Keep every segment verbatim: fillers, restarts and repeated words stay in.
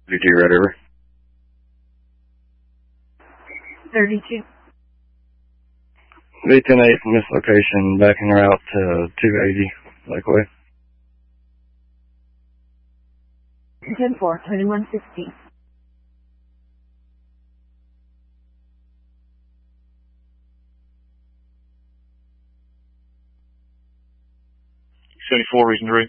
V T Red River. thirty-two. V ten eight from this location, backing route to two eighty Lakeway. ten four, twenty-one sixty. seventy-four, Region three.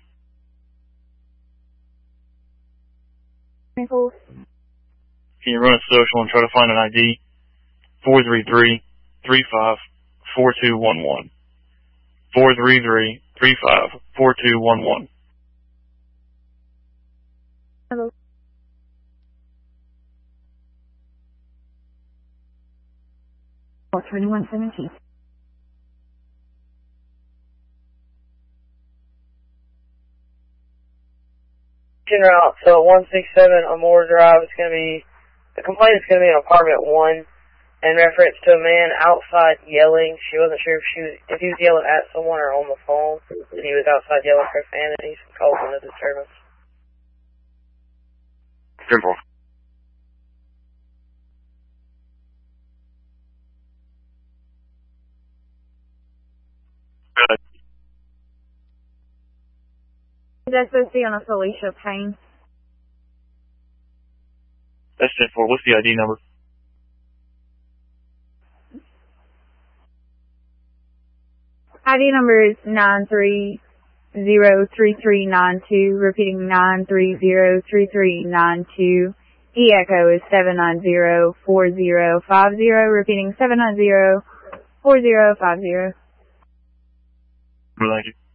twenty-four. Can you run a social and try to find an I D? four three three, three five, four two one one. four three three, three five, four two one one. Hello. twenty-one seventeen. Route, so one sixty-seven Amore Drive, it's going to be, the complaint is going to be in apartment one, in reference to a man outside yelling. She wasn't sure if she was, if he was yelling at someone or on the phone, and he was outside yelling profanities and causing a disturbance. Simple. Good. That's supposed to be on a Felicia Payne. That's ten four. What's the I D number? I D number is nine three zero three three nine two, repeating nine three zero three three nine two. E echo is seven nine zero four zero five zero, repeating seven nine zero four zero five zero. Thank you.